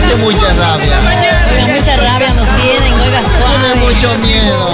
mucha rabia. Oiga, mucha rabia nos tienen, oiga, suave. Tiene mucho miedo.